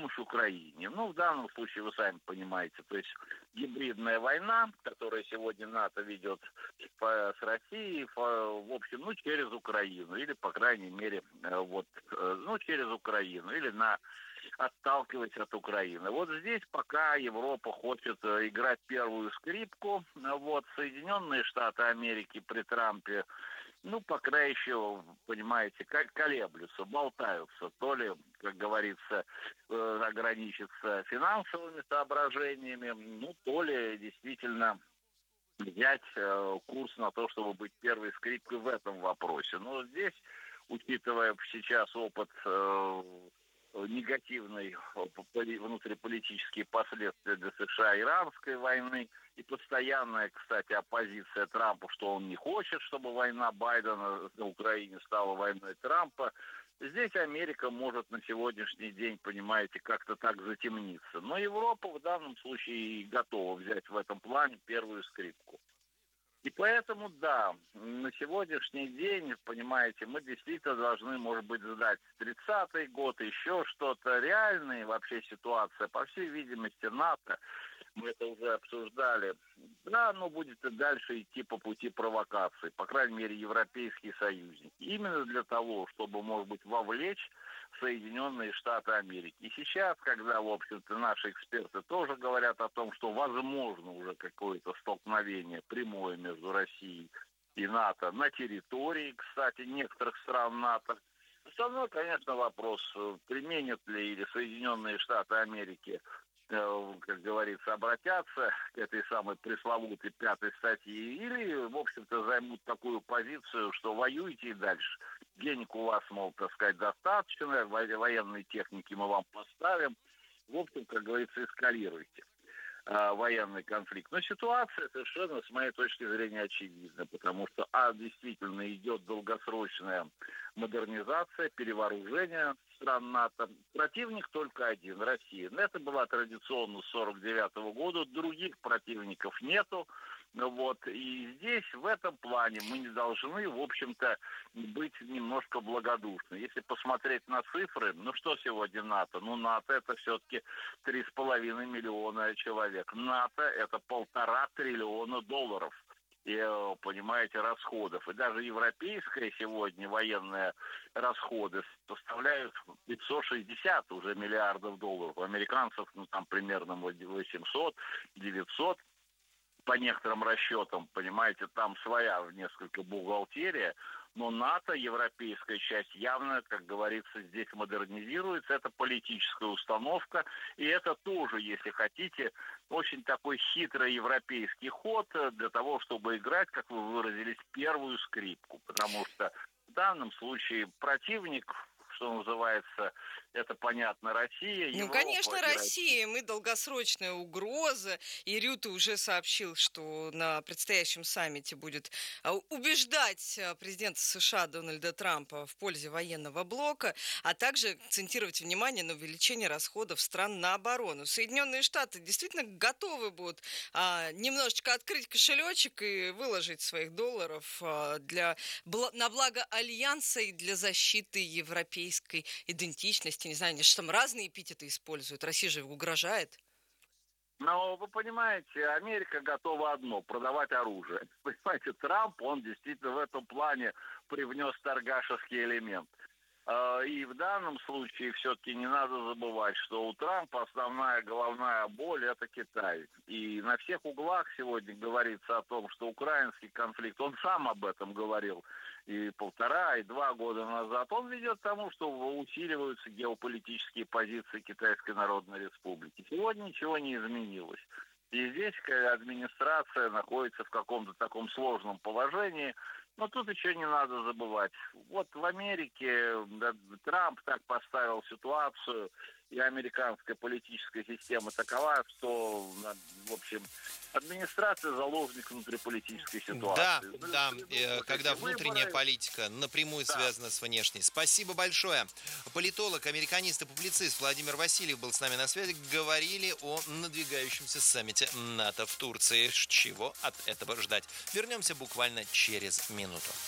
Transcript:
помощь Украине. Ну, в данном случае, вы сами понимаете, то есть гибридная война, которая сегодня НАТО ведет с Россией, в общем, ну, через Украину, или, по крайней мере, через Украину, или отталкиваясь от Украины. Вот здесь пока Европа хочет играть первую скрипку, Соединенные Штаты Америки при Трампе, пока еще, понимаете, как колеблются, болтаются, то ли, как говорится, ограничиться финансовыми соображениями, то ли действительно взять курс на то, чтобы быть первой скрипкой в этом вопросе. Но здесь, учитывая сейчас опыт негативной внутриполитические последствия для США иранской войны и постоянная, кстати, оппозиция Трампу, что он не хочет, чтобы война Байдена на Украине стала войной Трампа, здесь Америка может на сегодняшний день, понимаете, как-то так затемниться. Но Европа в данном случае готова взять в этом плане первую скрипку. И поэтому, да, на сегодняшний день, понимаете, мы действительно должны, может быть, ждать 30-й год, еще что-то. Реальная вообще ситуация, по всей видимости, НАТО, мы это уже обсуждали, да, оно будет и дальше идти по пути провокации, по крайней мере, европейские союзники. Именно для того, чтобы, может быть, вовлечь Соединенные Штаты Америки. И сейчас, когда, в общем-то, наши эксперты тоже говорят о том, что возможно уже какое-то столкновение прямое между Россией и НАТО на территории, кстати, некоторых стран НАТО. Основной, конечно, вопрос, применят ли или Соединенные Штаты Америки, как говорится, обратятся к этой самой пресловутой 5-й статье или, в общем-то, займут такую позицию, что воюйте и дальше. Денег у вас, мол, так сказать, достаточно, военной техники мы вам поставим. В общем, как говорится, эскалируйте военный конфликт. Но ситуация совершенно, с моей точки зрения, очевидна, потому что, действительно идет долгосрочная модернизация, перевооружение стран НАТО. Противник только один — Россия. Это была традиционно с 1949 года, других противников нету. И здесь, в этом плане, мы не должны, в общем-то, быть немножко благодушны. Если посмотреть на цифры, что сегодня НАТО? НАТО — это все-таки 3,5 миллиона человек. НАТО — это $1,5 триллиона. И, понимаете, расходов. И даже европейские сегодня военные расходы составляют 560 уже миллиардов долларов. У американцев, там примерно 800, 900. По некоторым расчетам, понимаете, там своя несколько бухгалтерия, но НАТО, европейская часть, явно, как говорится, здесь модернизируется. Это политическая установка, и это тоже, если хотите, очень такой хитрый европейский ход для того, чтобы играть, как вы выразились, первую скрипку. Потому что в данном случае противник, что называется, это понятно, Россия, Европа. Конечно, Россия. Мы долгосрочная угроза. И Рюте уже сообщил, что на предстоящем саммите будет убеждать президента США Дональда Трампа в пользе военного блока, а также акцентировать внимание на увеличении расходов стран на оборону. Соединенные Штаты действительно готовы будут немножечко открыть кошелечек и выложить своих долларов на благо Альянса и для защиты европейской идентичности. Не знаю, они же там разные эпитеты используют. Россия же угрожает. Но вы понимаете, Америка готова одно — продавать оружие. Понимаете, Трамп, он действительно в этом плане привнес торгашевский элемент. И в данном случае все-таки не надо забывать, что у Трампа основная головная боль — это Китай. И на всех углах сегодня говорится о том, что украинский конфликт, он сам об этом говорил и 1,5, и 2 года назад, он ведет к тому, что усиливаются геополитические позиции Китайской Народной Республики. Сегодня ничего не изменилось. И здесь администрация находится в каком-то таком сложном положении. Но тут еще не надо забывать. Вот в Америке Трамп так поставил ситуацию, и американская политическая система такова, что, в общем, администрация заложник внутриполитической ситуации. Да, когда внутренняя политика напрямую связана с внешней. Спасибо большое. Политолог, американист и публицист Владимир Васильев был с нами на связи. Говорили о надвигающемся саммите НАТО в Турции. Чего от этого ждать? Вернемся буквально через минуту.